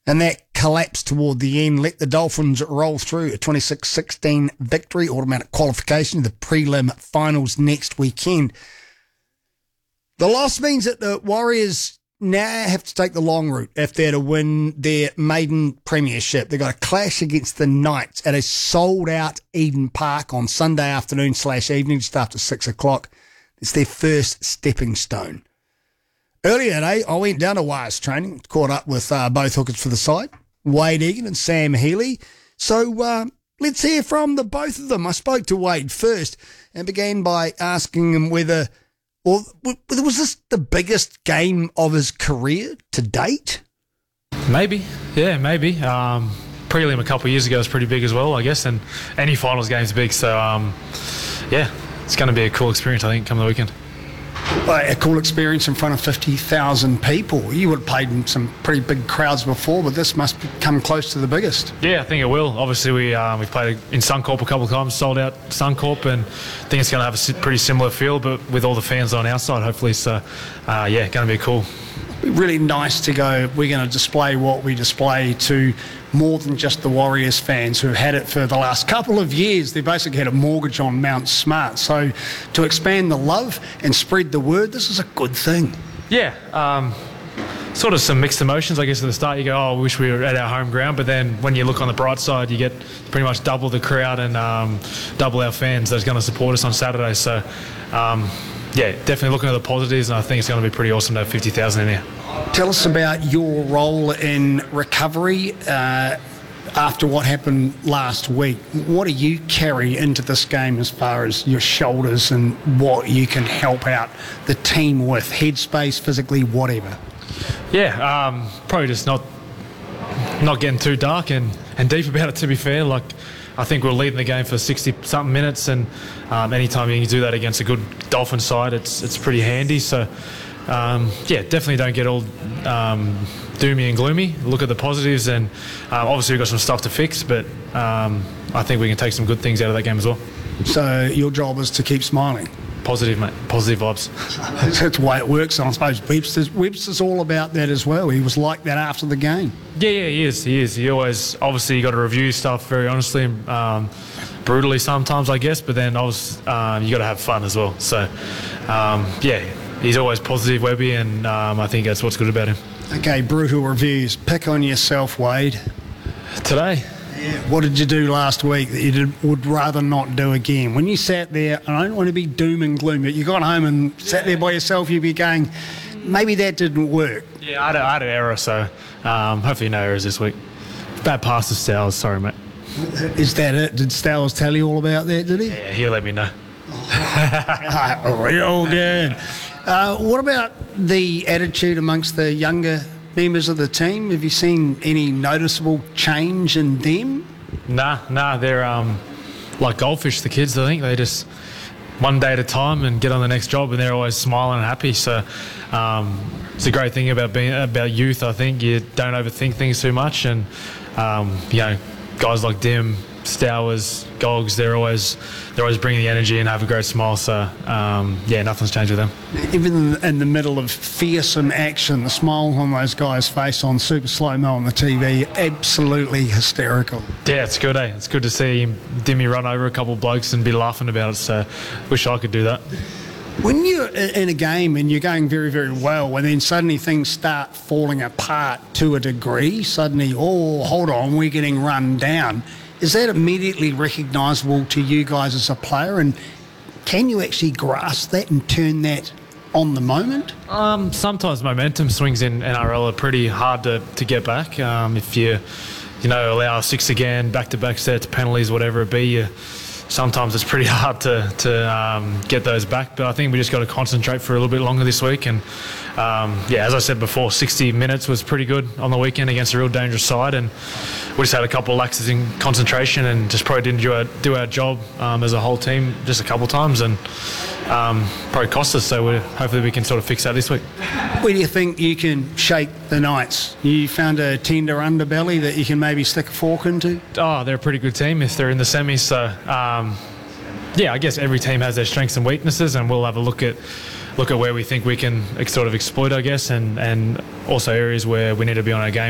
And that collapse toward the end let the Dolphins roll through a 26-16 victory, automatic qualification to the prelim finals next weekend. The loss means that the Warriors now have to take the long route if they're to win their maiden premiership. They've got a clash against the Knights at a sold-out Eden Park on Sunday afternoon/evening, just after 6 o'clock. It's their first stepping stone. Earlier today, I went down to Wires training, caught up with both hookers for the side, Wade Egan and Sam Healy. So let's hear from the both of them. I spoke to Wade first and began by asking him whether, well, was this the biggest game of his career to date? Maybe, yeah, maybe. Prelim a couple of years ago was pretty big as well, I guess, and any finals game's big. So, yeah, it's going to be a cool experience, I think, come the weekend. A cool experience in front of 50,000 people. You would have played in some pretty big crowds before, but this must come close to the biggest. Yeah, I think it will. Obviously, we've played in Suncorp a couple of times, sold out Suncorp, and I think it's going to have a pretty similar feel, but with all the fans on our side, hopefully. So, yeah, going to be cool. Really nice to go, we're going to display what we display to more than just the Warriors fans who've had it for the last couple of years. They basically had a mortgage on Mount Smart. So to expand the love and spread the word, this is a good thing. Yeah, sort of some mixed emotions, I guess, at the start. You go, oh, I wish we were at our home ground. But then when you look on the bright side, you get pretty much double the crowd and double our fans that's going to support us on Saturday. So, yeah, definitely looking at the positives, and I think it's going to be pretty awesome to have 50,000 in here. Tell us about your role in recovery after what happened last week. What do you carry into this game as far as your shoulders and what you can help out the team with, headspace, physically, whatever? Yeah, probably just not getting too dark and deep about it, to be fair. Like, I think we're leading the game for 60-something minutes, and anytime you can do that against a good Dolphin side, it's pretty handy. So, yeah, definitely don't get all doomy and gloomy. Look at the positives, and obviously we've got some stuff to fix, but I think we can take some good things out of that game as well. So your job is to keep smiling? Positive, mate. Positive vibes. That's the way it works, and I suppose Webster's all about that as well. He was like that after the game. Yeah, he is. He always, obviously, you got to review stuff very honestly and brutally sometimes, I guess, but then you got to have fun as well. So, yeah, he's always positive, Webby, and I think that's what's good about him. Okay, brutal reviews. Pick on yourself, Wade. Today? Yeah. What did you do last week that you would rather not do again? When you sat there, and I don't want to be doom and gloom, but you got home and sat there by yourself, you'd be going, maybe that didn't work. Yeah, I had an error, so hopefully no errors this week. Bad pass to Stowers, sorry, mate. Is that it? Did Stowers tell you all about that, did he? Yeah, he'll let me know. Real good. What about the attitude amongst the younger members of the team? Have you seen any noticeable change in them? Nah, they're like goldfish, the kids. I think they just one day at a time and get on the next job, and they're always smiling and happy. So it's a great thing about youth. I think you don't overthink things too much, and you know, guys like Dim, Stowers, Gogs, they're always bringing the energy and have a great smile. So yeah, nothing's changed with them. Even in the middle of fearsome action, the smile on those guys' face on super slow-mo on the TV, absolutely hysterical. Yeah, it's good, eh? It's good to see Dimmy run over a couple of blokes and be laughing about it. So wish I could do that. When you're in a game and you're going very, very well, and then suddenly things start falling apart to a degree, suddenly, oh, hold on, we're getting run down. Is that immediately recognisable to you guys as a player, and can you actually grasp that and turn that on the moment? Sometimes momentum swings in NRL are pretty hard to get back. If you allow 6 again, back-to-back sets, penalties, whatever it be, sometimes it's pretty hard to get those back. But I think we just got to concentrate for a little bit longer this week. And yeah, as I said before, 60 minutes was pretty good on the weekend against a real dangerous side, and we just had a couple of lapses in concentration and just probably didn't do our job as a whole team just a couple of times, and probably cost us. So hopefully we can sort of fix that this week. Where do you think you can shake the Knights? You found a tender underbelly that you can maybe stick a fork into? Oh, they're a pretty good team if they're in the semis. So yeah, I guess every team has their strengths and weaknesses, and we'll have a look at where we think we can sort of exploit, I guess, and also areas where we need to be on our game.